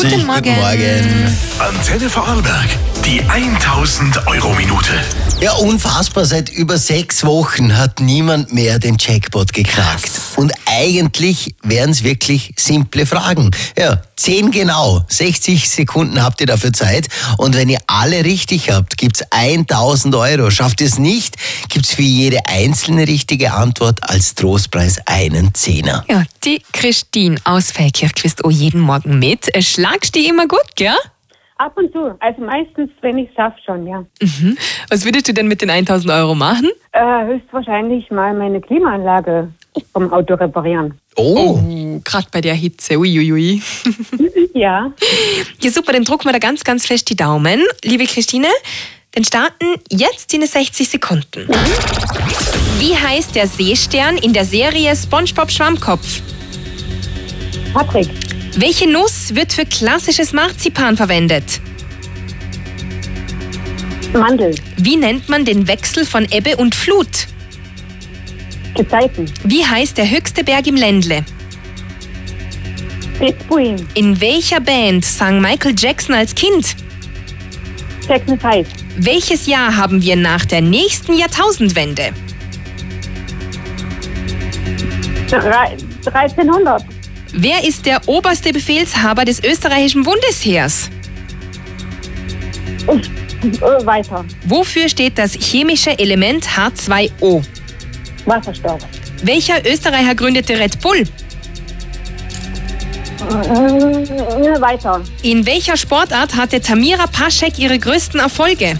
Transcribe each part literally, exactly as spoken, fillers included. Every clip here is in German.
grüß dich. Guten Morgen. Guten Morgen. Antenne Vorarlberg, die tausend Euro Minute. Ja, unfassbar. Seit über sechs Wochen hat niemand mehr den Jackpot geknackt. Und eigentlich wären es wirklich simple Fragen. Ja, zehn genau. sechzig Sekunden habt ihr dafür Zeit. Und wenn ihr alle richtig habt, gibt's tausend Euro. Schafft ihr es nicht, gibt's für jede einzelne richtige Antwort als Trostpreis einen Zehner. Ja, die Christine aus Feldkirch quizt auch jeden Morgen mit. Schlagst die immer gut, gell? Ab und zu. Also meistens, wenn ich es schaffe, schon, ja. Mhm. Was würdest du denn mit den tausend Euro machen? Äh, höchstwahrscheinlich mal meine Klimaanlage vom Auto reparieren. Oh. Oh, gerade bei der Hitze. Uiuiui. Ja. Ja, super, dann drucken wir da ganz, ganz fest die Daumen. Liebe Christine, dann starten jetzt die sechzig Sekunden. Wie heißt der Seestern in der Serie SpongeBob Schwammkopf? Patrick. Welche Nuss wird für klassisches Marzipan verwendet? Mandel. Wie nennt man den Wechsel von Ebbe und Flut? Gezeiten. Wie heißt der höchste Berg im Ländle? Fitzbuin. In welcher Band sang Michael Jackson als Kind? Jackson Five. Welches Jahr haben wir nach der nächsten Jahrtausendwende? dreizehnhundert. Wer ist der oberste Befehlshaber des österreichischen Bundesheers? Äh, weiter. Wofür steht das chemische Element H zwei O? Wasserstoff. Welcher Österreicher gründete Red Bull? Äh, weiter. In welcher Sportart hatte Tamira Paschek ihre größten Erfolge?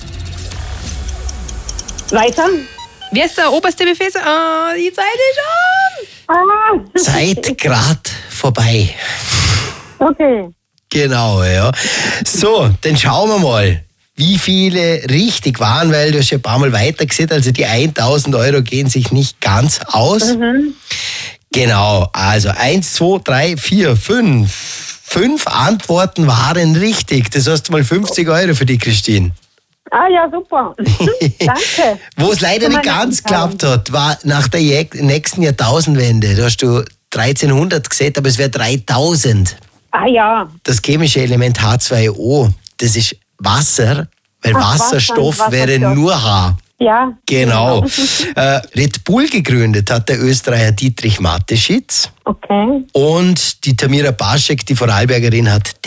Weiter. Wer ist der oberste Befehlshaber? Oh, die Zeit ist schon. Ah. Zeit grad vorbei. Okay. Genau, ja. So, dann schauen wir mal, wie viele richtig waren, weil du hast ja ein paar Mal weiter gesehen, also die tausend Euro gehen sich nicht ganz aus. Mhm. Genau, also eins, zwei, drei, vier, fünf. Fünf Antworten waren richtig. Das heißt mal fünfzig Euro für die Christine. Ah ja, super. Danke. Wo es leider nicht ganz geklappt hat, war nach der Jag- nächsten Jahrtausendwende. Da hast du dreizehnhundert gesehen, aber es wäre dreitausend. Ah ja. Das chemische Element H zwei O, das ist Wasser, weil Ach, Wasserstoff, Wasser, wäre Wasserstoff. nur H. Ja. Genau. äh, Red Bull gegründet hat der Österreicher Dietrich Mateschitz Okay. und die Tamira Paschek, die Vorarlbergerin, hat